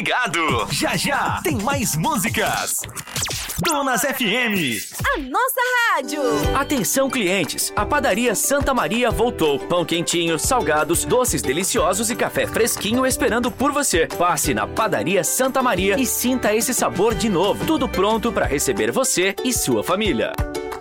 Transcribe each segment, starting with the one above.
ligado. Já já tem mais músicas. Donas FM. A nossa rádio. Atenção, clientes. A padaria Santa Maria voltou. Pão quentinho, salgados, doces deliciosos e café fresquinho esperando por você. Passe na padaria Santa Maria e sinta esse sabor de novo. Tudo pronto para receber você e sua família.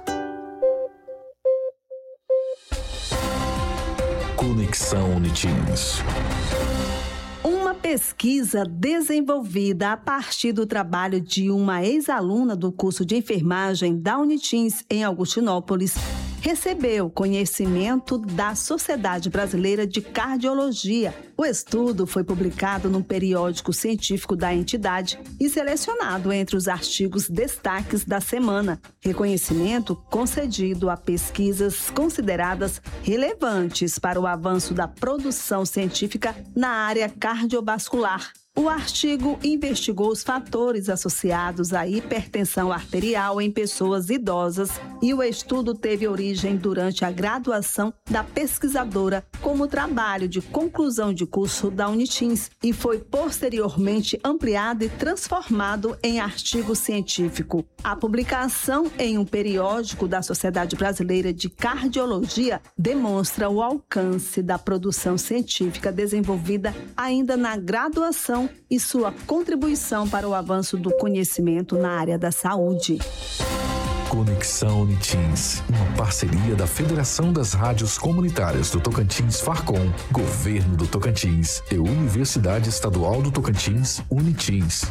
Conexão Uniteens. Uma pesquisa desenvolvida a partir do trabalho de uma ex-aluna do curso de enfermagem da Uniteens em Augustinópolis recebeu conhecimento da Sociedade Brasileira de Cardiologia. O estudo foi publicado no periódico científico da entidade e selecionado entre os artigos destaques da semana. Reconhecimento concedido a pesquisas consideradas relevantes para o avanço da produção científica na área cardiovascular. O artigo investigou os fatores associados à hipertensão arterial em pessoas idosas e o estudo teve origem durante a graduação da pesquisadora como trabalho de conclusão de curso da Uniteens e foi posteriormente ampliado e transformado em artigo científico. A publicação em um periódico da Sociedade Brasileira de Cardiologia demonstra o alcance da produção científica desenvolvida ainda na graduação e sua contribuição para o avanço do conhecimento na área da saúde. Conexão Uniteens, uma parceria da Federação das Rádios Comunitárias do Tocantins Farcom, Governo do Tocantins e Universidade Estadual do Tocantins, Uniteens.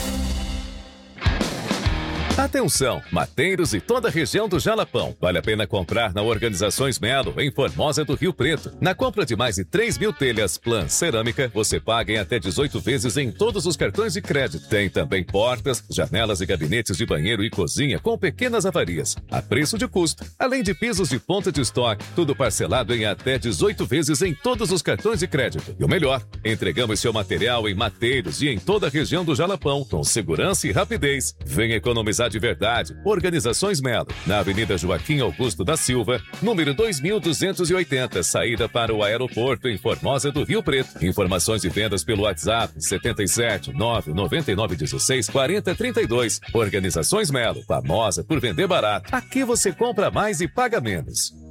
Atenção, mateiros e toda a região do Jalapão. Vale a pena comprar na Organizações Melo, em Formosa do Rio Preto. Na compra de mais de 3.000 telhas Plan Cerâmica, você paga em até 18 vezes em todos os cartões de crédito. Tem também portas, janelas e gabinetes de banheiro e cozinha com pequenas avarias, a preço de custo. Além de pisos de ponta de estoque, tudo parcelado em até 18 vezes em todos os cartões de crédito. E o melhor, entregamos seu material em mateiros e em toda a região do Jalapão, com segurança e rapidez. Venha economizar de verdade. Organizações Melo, na Avenida Joaquim Augusto da Silva, número 2280, saída para o aeroporto em Formosa do Rio Preto. Informações e vendas pelo WhatsApp 77 99916 4032. Organizações Melo, famosa por vender barato. Aqui você compra mais e paga menos.